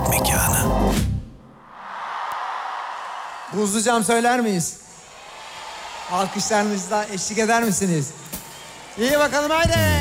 mekanı. Buzlu cam söyler miyiz? Alkışlarınızla eşlik eder misiniz? İyi bakalım haydi.